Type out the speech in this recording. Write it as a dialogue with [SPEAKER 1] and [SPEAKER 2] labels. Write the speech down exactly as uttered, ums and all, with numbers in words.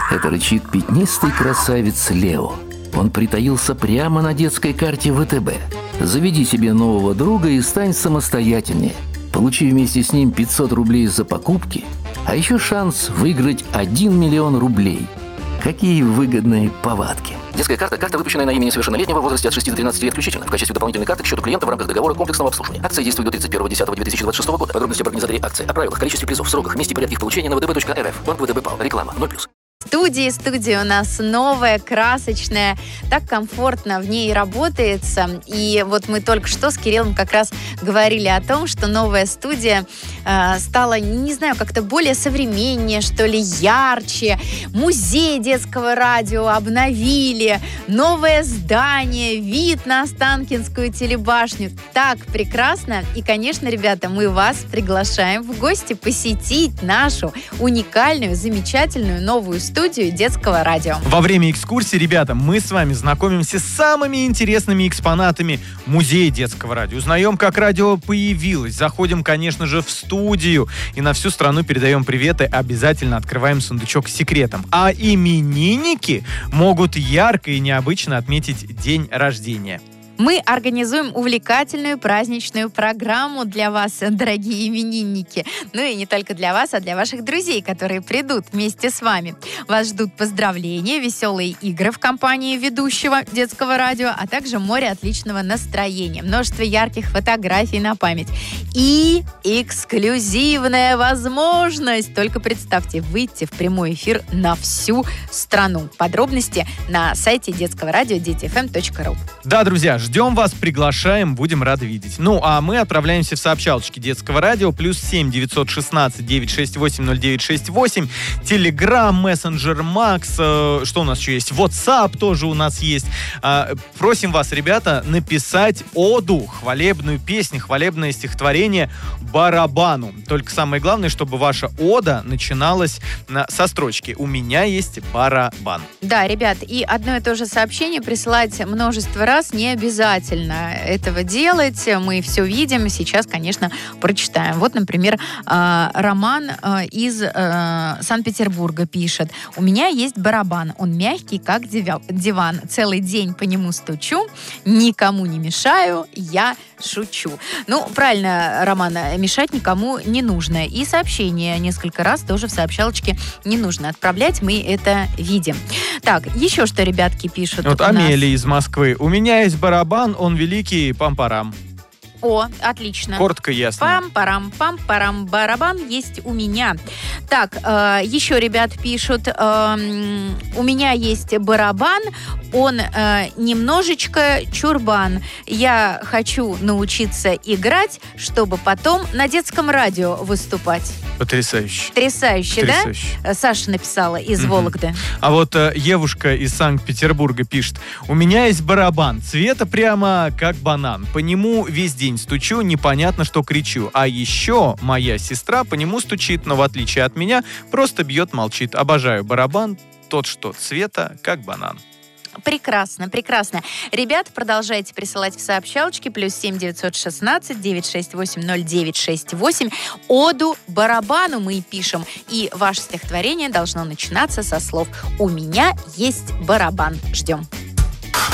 [SPEAKER 1] Это рычит пятнистый красавец Лео. Он притаился прямо на детской карте вэ тэ бэ. Заведи себе нового друга и стань самостоятельнее. Получи вместе с ним пятьсот рублей за покупки, а еще шанс выиграть один миллион рублей. Какие выгодные повадки. Детская карта – карта, выпущенная на имя несовершеннолетнего в возрасте от шести до тринадцати лет включительно, в качестве дополнительной карты к счету клиента в рамках договора комплексного обслуживания. Акция действует до тридцать первого десятого две тысячи двадцать шестого года. Подробности об организаторе акции, о правилах, количестве призов, сроках, месте и порядке их получения на вэ тэ бэ точка эр эф. Банк вэ тэ бэ ПАО. Реклама ноль плюс.
[SPEAKER 2] Студии, студия у нас новая, красочная, так комфортно в ней работается. И вот мы только что с Кириллом как раз говорили о том, что новая студия э, стала, не знаю, как-то более современнее, что ли, ярче. Музей детского радио обновили, новое здание, вид на Останкинскую телебашню. Так прекрасно. И, конечно, ребята, мы вас приглашаем в гости посетить нашу уникальную, замечательную новую студию. студию детского радио.
[SPEAKER 3] Во время экскурсии, ребята, мы с вами знакомимся с самыми интересными экспонатами музея детского радио. Узнаем, как радио появилось. Заходим, конечно же, в студию. И на всю страну передаем приветы. Обязательно открываем сундучок с секретом. А именинники могут ярко и необычно отметить день рождения.
[SPEAKER 2] Мы организуем увлекательную праздничную программу для вас, дорогие именинники. Ну и не только для вас, а для ваших друзей, которые придут вместе с вами. Вас ждут поздравления, веселые игры в компании ведущего детского радио, а также море отличного настроения, множество ярких фотографий на память и эксклюзивная возможность. Только представьте, выйти в прямой эфир на всю страну. Подробности на сайте детского радио дети эф эм точка ру.
[SPEAKER 3] Да, друзья, ждем вас, приглашаем, будем рады видеть. Ну, а мы отправляемся в сообщалочки детского радио. Плюс семь девятьсот шестнадцать девятьсот шестьдесят восемь ноль девять шестьдесят восемь. Телеграм, мессенджер Макс. Э, что у нас еще есть? WhatsApp тоже у нас есть. Э, просим вас, ребята, написать оду, хвалебную песню, хвалебное стихотворение барабану. Только самое главное, чтобы ваша ода начиналась на, со строчки «У меня есть барабан».
[SPEAKER 2] Да, ребят, и одно и то же сообщение присылать множество раз не обязательно этого делать. Мы все видим. Сейчас, конечно, прочитаем. Вот, например, Роман из Санкт-Петербурга пишет. У меня есть барабан. Он мягкий, как диван. Целый день по нему стучу. Никому не мешаю. Я шучу. Ну, правильно, Роман, мешать никому не нужно. И сообщение несколько раз тоже в сообщалочке не нужно отправлять. Мы это видим. Так, еще что ребятки пишут.
[SPEAKER 3] Вот Амелия из Москвы. У меня есть барабан, он великий, пам-парам.
[SPEAKER 2] О, отлично.
[SPEAKER 3] Коротко, ясно.
[SPEAKER 2] Пам-парам, пам-парам, барабан есть у меня. Так, э, еще ребят пишут, э, у меня есть барабан, он э, немножечко чурбан. Я хочу научиться играть, чтобы потом на детском радио выступать.
[SPEAKER 3] Потрясающе.
[SPEAKER 2] Потрясающе,
[SPEAKER 3] Потрясающе.
[SPEAKER 2] Да? Саша написала из
[SPEAKER 3] Угу.
[SPEAKER 2] Вологды.
[SPEAKER 3] А вот э, Евушка из Санкт-Петербурга пишет. У меня есть барабан, цвета прямо как банан. По нему весь день стучу, непонятно, что кричу. А еще моя сестра по нему стучит, но в отличие от меня, просто бьет, молчит. Обожаю барабан, тот, что цвета как банан.
[SPEAKER 2] Прекрасно, прекрасно. Ребят, продолжайте присылать в сообщалочки плюс семь девятьсот шестнадцать девятьсот шестьдесят восемь ноль девять шестьдесят восемь. Оду барабану мы пишем. И ваше стихотворение должно начинаться со слов «У меня есть барабан». Ждем.